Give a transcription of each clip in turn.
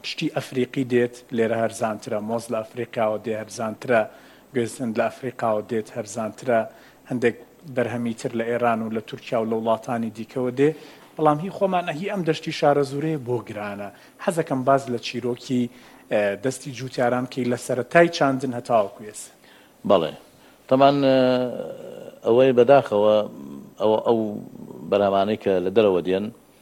کشتی ئەفریقی دێت لێرە هەرزانترە مۆز لە ئەفریقاوە دێ هەرزانترە گوێزن لە ئەفریقاوە دێت هەرزانترە هەندێک بەرهەمیتر لە ئێران و لە تورکیا و لە وڵاتانی دیکەوە دێ بەڵام هی خۆمان هی ئەم دەشتی شارەزورەیە بۆ گرانە حەزەکەم باز لە چیرۆکی دەستی جوتیاران کەی لە سەرەتای چاندن هەتاوەکو ێستا بەڵێ طبعا ئەوەی بەداخەوە ئەو بەرهەمانەی کە لە دەرەوە دێن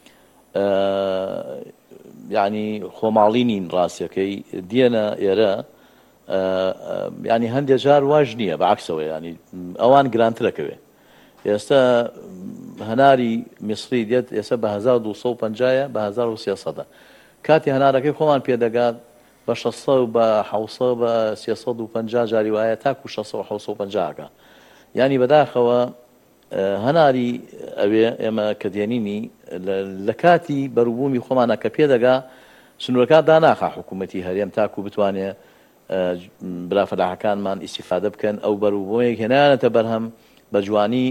یعنی خۆماڵی نین ڕاستیەکەی دێنە ئێرە ینی هەندێک جار واژ نییە بەعکسەوە ینی ئەوان گرانترەکەوێ ئێستا هەناری میسری دێت ئێستا بە 1250 بە 1300 کاتی هەنارەکەی خۆمان پێدەگات بە 600 بە 700 بە 350 جاری وایە تاکو 650 ینی بەداخەوە هەناری ئەوێ ئێمە کە دێنینی لە کاتی بەروبوومی خۆمانە کە پێدەگا سنوورەکە داناخە حکوومەتی هەرێم تاکو بتوانێت برافەلاحەکانمان ئیسیفادە بکەن ئەو بەروبوومەیەک هێنانەتە بەرهەم بە جوانی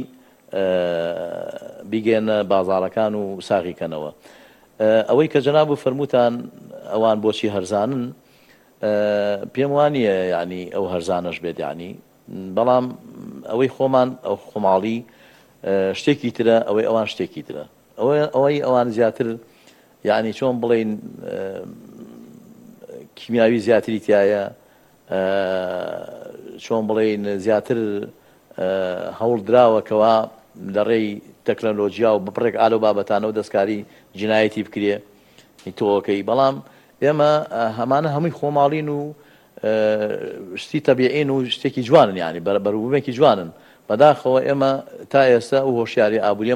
بیگەێنە بازاڕەکان و ساغیکەنەوە ئەوەی کە جەناب و فەرمووتان ئەوان بۆچی هەرزانن پێم وانییە ینی ئەو هەرزانەش بێت ینی بەڵام ئەوەی خۆمان ئەو خۆماڵی شتێکی ترە ئەوەی ئەوان شتێکی ترە ئەوەی ئەوان زیاتر ینی چۆن بڵێن کیمیاوی زیاتری تایە چۆن بڵێن زیاتر هەوڵ دراوەکەوە لە ڕێی تەکنەلۆژیا و بپڕێک ئالۆ بابەتانەوە دەستکاری جینایەتی بکرێ تۆەکەی بەڵام ئێمە هەمانە هەمووی خۆماڵین و شتی تەبیعین و شتێکی جوانن ینی بەروبوومێکی جوانن بەداخەوە ئێمە تا ئێستا و هۆشیاری ئابووری